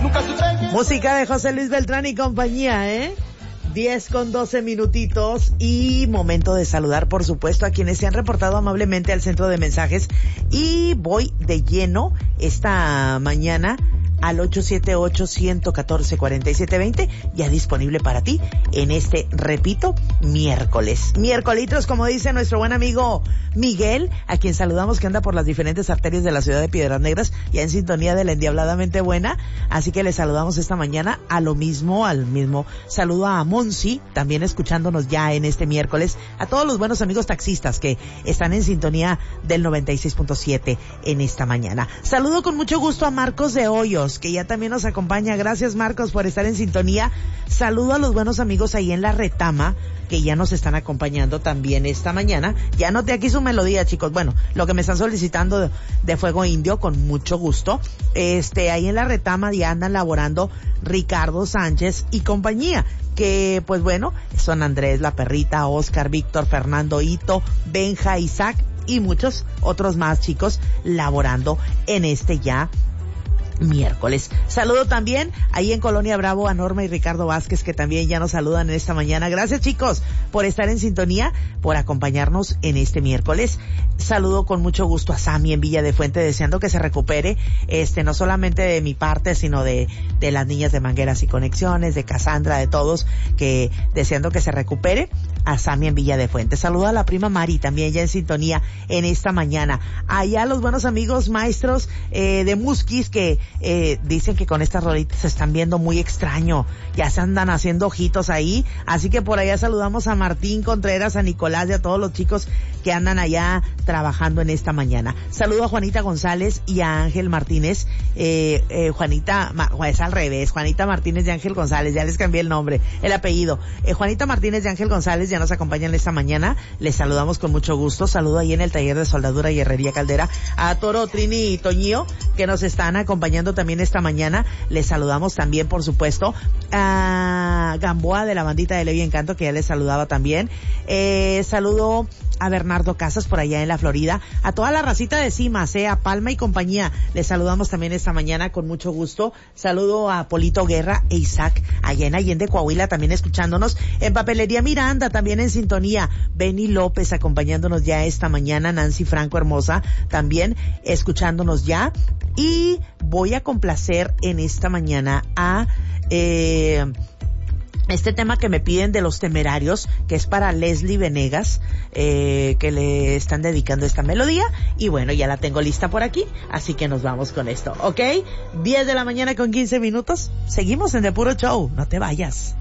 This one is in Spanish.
Música de José Luis Beltrán y compañía, 10:12 minutitos y momento de saludar, por supuesto, a quienes se han reportado amablemente al centro de mensajes. Y voy de lleno esta mañana al 878-114-4720, ya disponible para ti en este, repito, miércoles, como dice nuestro buen amigo Miguel, a quien saludamos, que anda por las diferentes arterias de la ciudad de Piedras Negras, ya en sintonía de la Endiabladamente Buena, así que le saludamos esta mañana al mismo saludo a Monsi, también escuchándonos ya en este miércoles, a todos los buenos amigos taxistas que están en sintonía del 96.7 en esta mañana. Saludo con mucho gusto a Marcos de Hoyos, que ya también nos acompaña. Gracias, Marcos, por estar en sintonía. Saludo a los buenos amigos ahí en La Retama, que ya nos están acompañando también esta mañana. Ya anoté aquí su melodía, chicos. Bueno, lo que me están solicitando de Fuego Indio, con mucho gusto. Ahí en La Retama ya andan laborando Ricardo Sánchez y compañía, que pues bueno, son Andrés, la perrita, Oscar, Víctor, Fernando, Ito, Benja, Isaac y muchos otros más, chicos, laborando en este ya miércoles. Saludo también ahí en Colonia Bravo a Norma y Ricardo Vázquez, que también ya nos saludan en esta mañana. Gracias, chicos, por estar en sintonía, por acompañarnos en este miércoles. Saludo con mucho gusto a Sammy en Villa de Fuente, deseando que se recupere, no solamente de mi parte, sino de las niñas de Mangueras y Conexiones, de Cassandra, de todos, que deseando que se recupere a Sammy en Villa de Fuente. Saludo a la prima Mari, también ya en sintonía en esta mañana. Allá los buenos amigos maestros de Musquis, que dicen que con estas rolitas se están viendo muy extraño, ya se andan haciendo ojitos ahí, así que por allá saludamos a Martín Contreras, a Nicolás y a todos los chicos que andan allá trabajando en esta mañana. Saludo a Juanita González y a Ángel Martínez. Juanita, es al revés, Juanita Martínez y Ángel González, ya les cambié el nombre, el apellido. Juanita Martínez y Ángel González ya nos acompañan esta mañana, les saludamos con mucho gusto. Saludo ahí en el taller de soldadura y herrería Caldera a Toro, Trini y Toñío, que nos están acompañando también esta mañana. Les saludamos también, por supuesto, a Gamboa de la bandita de Levi Encanto, que ya les saludaba también. Saludo a Bernardo Casas por allá en la Florida, a toda la racita de Cimas, a Palma y compañía, les saludamos también esta mañana con mucho gusto. Saludo a Polito Guerra e Isaac allá en Allende, Coahuila, también escuchándonos. En Papelería Miranda, también en sintonía. Benny López acompañándonos ya esta mañana. Nancy Franco hermosa también escuchándonos ya. Y voy a complacer en esta mañana a este tema que me piden de Los Temerarios, que es para Leslie Venegas, que le están dedicando esta melodía. Y bueno, ya la tengo lista por aquí, así que nos vamos con esto, ¿ok? 10 de la mañana con 15 minutos. Seguimos en The Puro Show, no te vayas.